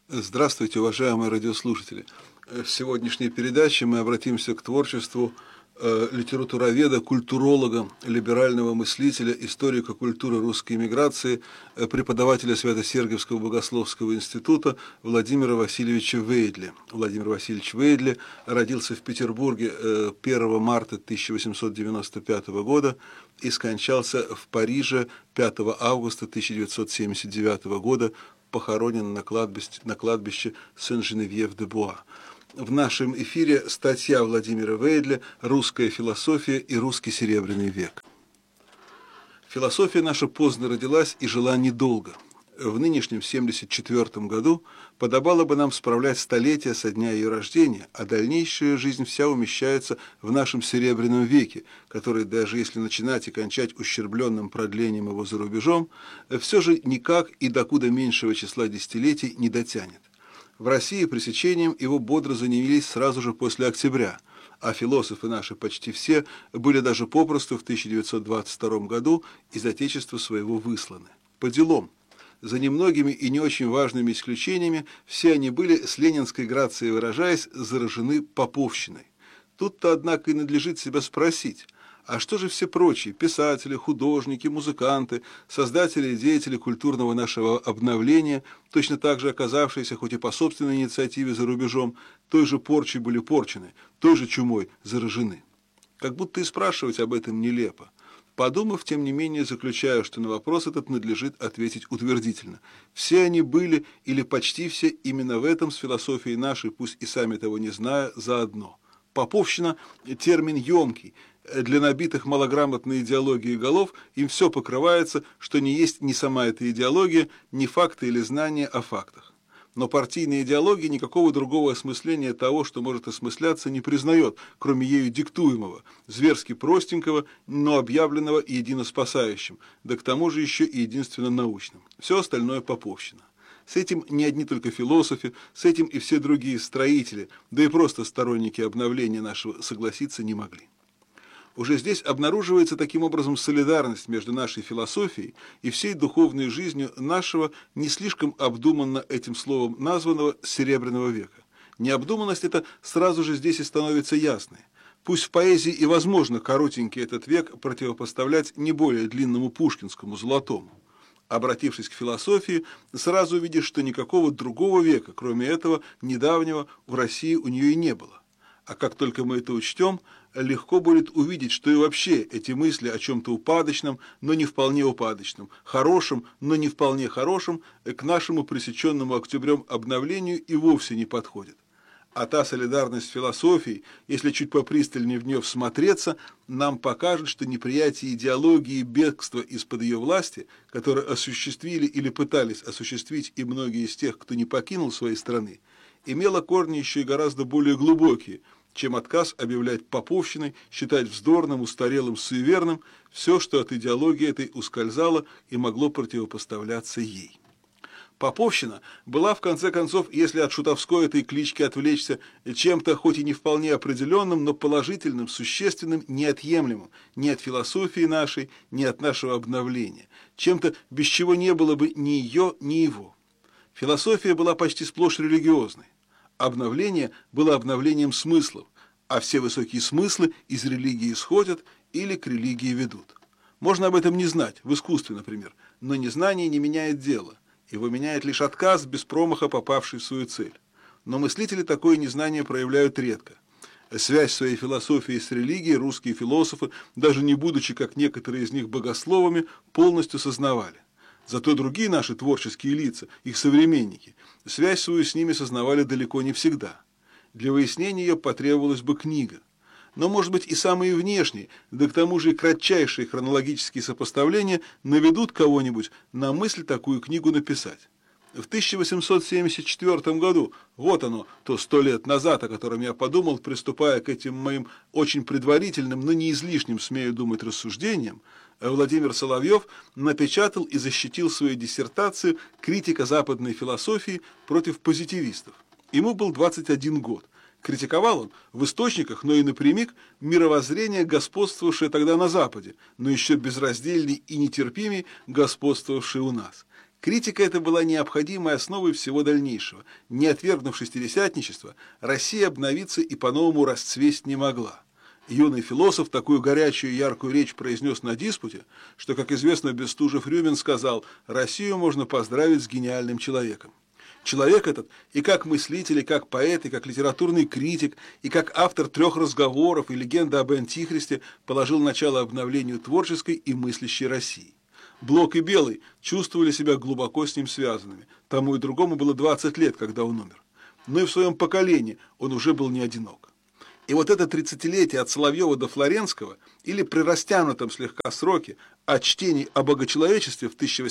Здравствуйте, уважаемые радиослушатели. В сегодняшней передаче мы обратимся к творчеству литературоведа, культуролога, либерального мыслителя, историка культуры русской эмиграции, преподавателя Свято-Сергиевского богословского института Владимира Васильевича Вейдля. Владимир Васильевич Вейдля родился в Петербурге 1 марта 1895 года и скончался в Париже 5 августа 1979 года, похоронен на кладбище Сен-Женевьев-де-Буа. В нашем эфире статья Владимира Вейдля «Русская философия и русский серебряный век». Философия наша поздно родилась и жила недолго. В нынешнем 74-м году подобало бы нам справлять столетие со дня ее рождения, а дальнейшая жизнь вся умещается в нашем серебряном веке, который, даже если начинать и кончать ущербленным продлением его за рубежом, все же никак и до куда меньшего числа десятилетий не дотянет. В России пресечением его бодро занялись сразу же после октября, а философы наши почти все были даже попросту в 1922 году из отечества своего высланы. По делам. За немногими и не очень важными исключениями все они были, с ленинской грацией выражаясь, заражены поповщиной. Тут-то, однако, и надлежит себя спросить, а что же все прочие, писатели, художники, музыканты, создатели и деятели культурного нашего обновления, точно так же оказавшиеся, хоть и по собственной инициативе за рубежом, той же порчей были порчены, той же чумой заражены? Как будто и спрашивать об этом нелепо. Подумав, тем не менее, заключаю, что на вопрос этот надлежит ответить утвердительно. Все они были, или почти все, именно в этом с философией нашей, пусть и сами того не зная, заодно. Поповщина – термин емкий. Для набитых малограмотной идеологией голов им все покрывается, что не есть ни сама эта идеология, ни факты или знания о фактах. Но партийная идеология никакого другого осмысления того, что может осмысляться, не признает, кроме ею диктуемого, зверски простенького, но объявленного и единоспасающим, да к тому же еще и единственно научным. Все остальное поповщина. С этим не одни только философы, с этим и все другие строители, да и просто сторонники обновления нашего согласиться не могли. Уже здесь обнаруживается таким образом солидарность между нашей философией и всей духовной жизнью нашего, не слишком обдуманно этим словом названного, Серебряного века. Необдуманность эта сразу же здесь и становится ясной. Пусть в поэзии и возможно коротенький этот век противопоставлять не более длинному пушкинскому, золотому. Обратившись к философии, сразу увидишь, что никакого другого века, кроме этого недавнего, в России у нее и не было. А как только мы это учтем, легко будет увидеть, что и вообще эти мысли о чем-то упадочном, но не вполне упадочном, хорошем, но не вполне хорошем, к нашему пресеченному октябрем обновлению и вовсе не подходят. А та солидарность с философией, если чуть попристальнее в нее всмотреться, нам покажет, что неприятие идеологии и бегство из-под ее власти, которые осуществили или пытались осуществить и многие из тех, кто не покинул своей страны, имело корни еще и гораздо более глубокие, чем отказ объявлять поповщиной, считать вздорным, устарелым, суеверным все, что от идеологии этой ускользало и могло противопоставляться ей. Поповщина была, в конце концов, если от шутовской этой клички отвлечься, чем-то хоть и не вполне определенным, но положительным, существенным, неотъемлемым ни от философии нашей, ни от нашего обновления, чем-то, без чего не было бы ни ее, ни его. Философия была почти сплошь религиозной. Обновление было обновлением смыслов, а все высокие смыслы из религии исходят или к религии ведут. Можно об этом не знать, в искусстве, например, но незнание не меняет дело. Его меняет лишь отказ, без промаха попавший в свою цель. Но мыслители такое незнание проявляют редко. Связь своей философии с религией русские философы, даже не будучи, как некоторые из них, богословами, полностью сознавали. Зато другие наши творческие лица, их современники, связь свою с ними сознавали далеко не всегда. Для выяснения ее потребовалась бы книга. Но, может быть, и самые внешние, да к тому же и кратчайшие хронологические сопоставления наведут кого-нибудь на мысль такую книгу написать. В 1874 году, вот оно, то 100 лет назад, о котором я подумал, приступая к этим моим очень предварительным, но не излишним, смею думать, рассуждениям, Владимир Соловьев напечатал и защитил свою диссертацию «Критика западной философии против позитивистов». Ему был 21 год. Критиковал он в источниках, но и напрямик, мировоззрение, господствовавшее тогда на Западе, но еще безраздельней и нетерпимей господствовавшее у нас. Критика эта была необходимой основой всего дальнейшего. Не отвергнув шестидесятничество, Россия обновиться и по-новому расцвесть не могла. Юный философ такую горячую и яркую речь произнес на диспуте, что, как известно, Бестужев-Рюмин сказал: «Россию можно поздравить с гениальным человеком». Человек этот и как мыслитель, и как поэт, и как литературный критик, и как автор 3 разговоров и легенды об Антихристе положил начало обновлению творческой и мыслящей России. Блок и Белый чувствовали себя глубоко с ним связанными. Тому и другому было 20 лет, когда он умер. Но и в своем поколении он уже был не одинок. И вот это 30-летие от Соловьева до Флоренского, или при растянутом слегка сроке от чтений о богочеловечестве в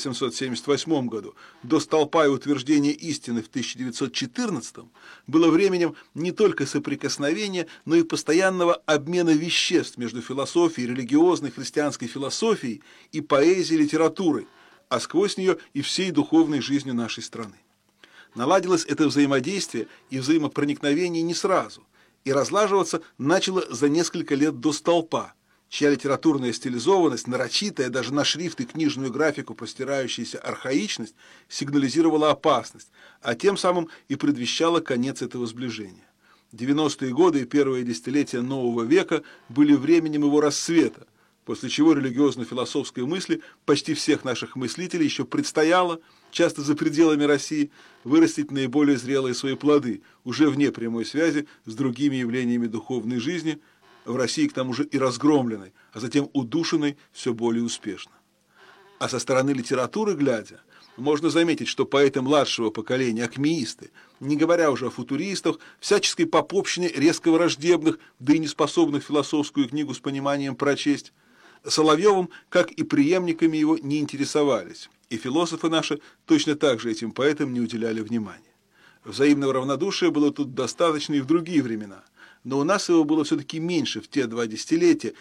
1878 году до столпа и утверждения истины в 1914, было временем не только соприкосновения, но и постоянного обмена веществ между философией, религиозной христианской философией и поэзией, литературой, а сквозь нее и всей духовной жизнью нашей страны. Наладилось это взаимодействие и взаимопроникновение не сразу, и разлаживаться начало за несколько лет до столпа, чья литературная стилизованность, нарочитая даже на шрифт и книжную графику простирающаяся архаичность, сигнализировала опасность, а тем самым и предвещала конец этого сближения. 90-е годы и первые десятилетия нового века были временем его расцвета, после чего религиозно-философской мысли почти всех наших мыслителей еще предстояло, часто за пределами России, вырастить наиболее зрелые свои плоды, уже вне прямой связи с другими явлениями духовной жизни, в России к тому же и разгромленной, а затем удушенной все более успешно. А со стороны литературы глядя, можно заметить, что поэты младшего поколения, акмеисты, не говоря уже о футуристах, всяческой попопщине резко враждебных, да и не способных философскую книгу с пониманием прочесть, Соловьевым, как и преемниками его, не интересовались, и философы наши точно так же этим поэтам не уделяли внимания. Взаимного равнодушия было тут достаточно и в другие времена, но у нас его было все-таки меньше в те 2 десятилетия,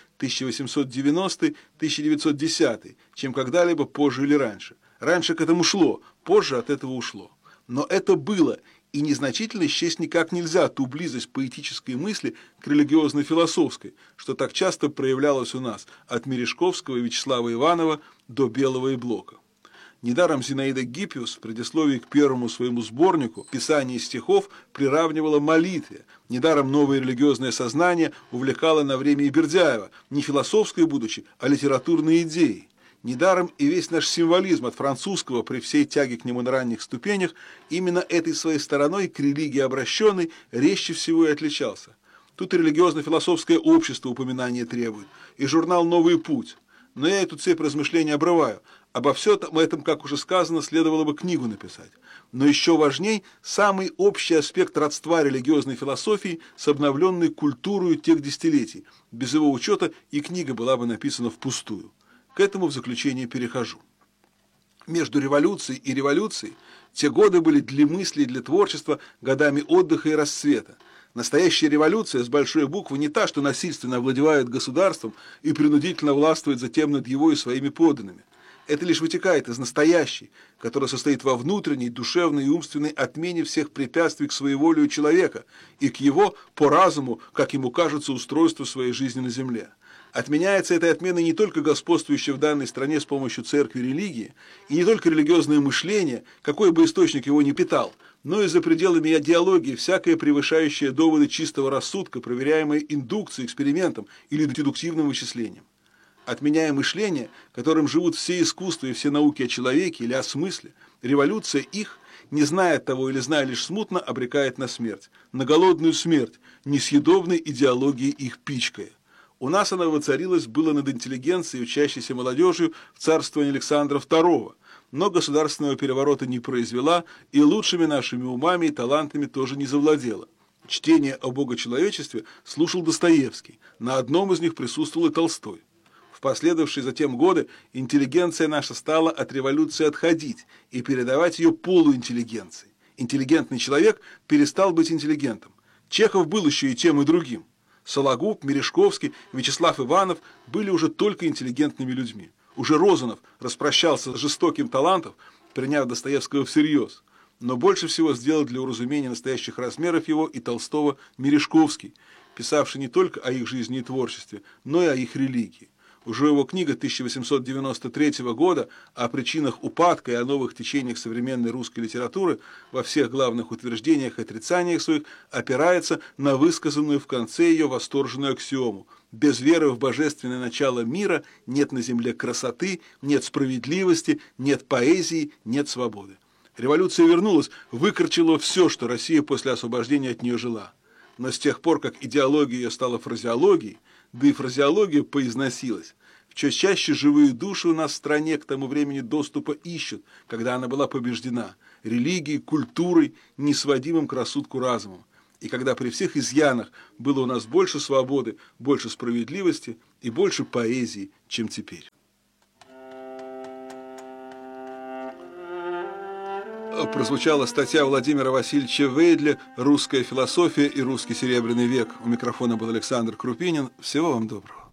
1890-1910, чем когда-либо позже или раньше. Раньше к этому шло, позже от этого ушло. Но это было, и незначительно счесть никак нельзя ту близость поэтической мысли к религиозно-философской, что так часто проявлялось у нас от Мережковского и Вячеслава Иванова до Белого и Блока. Недаром Зинаида Гиппиус в предисловии к первому своему сборнику «Писание стихов» приравнивала молитве. Недаром новое религиозное сознание увлекало на время и Бердяева, не философской будучи, а литературной идеей. Недаром и весь наш символизм от французского при всей тяге к нему на ранних ступенях именно этой своей стороной к религии обращенной резче всего и отличался. Тут и религиозно-философское общество упоминания требует, и журнал «Новый путь». Но я эту цепь размышлений обрываю. Обо всем этом, как уже сказано, следовало бы книгу написать. Но еще важней самый общий аспект родства религиозной философии с обновленной культурой тех десятилетий. Без его учета и книга была бы написана впустую. К этому в заключение перехожу. Между революцией и революцией те годы были для мысли и для творчества годами отдыха и расцвета. Настоящая революция с большой буквы не та, что насильственно овладевает государством и принудительно властвует затем над его и своими подданными. Это лишь вытекает из настоящей, которая состоит во внутренней, душевной и умственной отмене всех препятствий к своеволию человека и к его, по разуму, как ему кажется, устройству своей жизни на земле. Отменяется этой отменой не только господствующее в данной стране с помощью церкви религии, и не только религиозное мышление, какой бы источник его ни питал, но и за пределами идеологии всякое превышающее доводы чистого рассудка, проверяемое индукцией, экспериментом или дедуктивным вычислением. Отменяя мышление, которым живут все искусства и все науки о человеке или о смысле, революция их, не зная того или зная лишь смутно, обрекает на смерть, на голодную смерть, несъедобной идеологией их пичкая. У нас она воцарилась было над интеллигенцией, учащейся молодежью в царствовании Александра II, но государственного переворота не произвела и лучшими нашими умами и талантами тоже не завладела. Чтение о богочеловечестве слушал Достоевский, на одном из них присутствовал и Толстой. В последовавшие затем годы интеллигенция наша стала от революции отходить и передавать ее полуинтеллигенции. Интеллигентный человек перестал быть интеллигентом. Чехов был еще и тем, и другим. Сологуб, Мережковский, Вячеслав Иванов были уже только интеллигентными людьми. Уже Розанов распрощался с жестоким талантом, приняв Достоевского всерьез. Но больше всего сделал для уразумения настоящих размеров его и Толстого Мережковский, писавший не только о их жизни и творчестве, но и о их религии. Уже его книга 1893 года о причинах упадка и о новых течениях современной русской литературы во всех главных утверждениях и отрицаниях своих опирается на высказанную в конце ее восторженную аксиому: без веры в божественное начало мира нет на земле красоты, нет справедливости, нет поэзии, нет свободы. Революция вернулась, выкорчила все, что Россия после освобождения от нее жила. Но с тех пор, как идеология ее стала фразеологией, да и фразеология поизносилась, все чаще живые души у нас в стране к тому времени доступа ищут, когда она была побеждена религией, культурой, несводимым к рассудку разумом, и когда при всех изъянах было у нас больше свободы, больше справедливости и больше поэзии, чем теперь. Прозвучала статья Владимира Васильевича Вейдля «Русская философия и русский серебряный век». У микрофона был Александр Крупинин. Всего вам доброго.